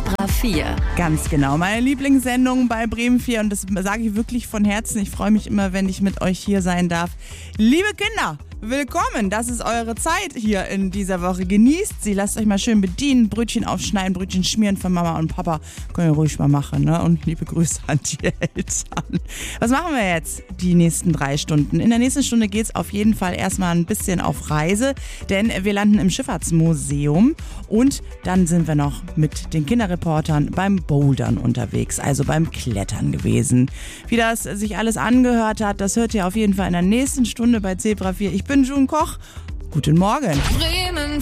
Zebra 4. Ganz genau, meine Lieblingssendung bei Bremen 4 und das sage ich wirklich von Herzen. Ich freue mich immer, wenn ich mit euch hier sein darf. Liebe Kinder, willkommen, das ist eure Zeit hier in dieser Woche. Genießt sie, lasst euch mal schön bedienen, Brötchen aufschneiden, Brötchen schmieren von Mama und Papa. Könnt ihr ruhig mal machen, ne? Und liebe Grüße an die Eltern. Was machen wir jetzt die nächsten 3 Stunden? In der nächsten Stunde geht es auf jeden Fall erstmal ein bisschen auf Reise, denn wir landen im Schifffahrtsmuseum und dann sind wir noch mit den Kinderreportern beim Bouldern unterwegs, also beim Klettern gewesen. Wie das sich alles angehört hat, das hört ihr auf jeden Fall in der nächsten Stunde bei Zebra 4. Ich bin June Koch. Guten Morgen.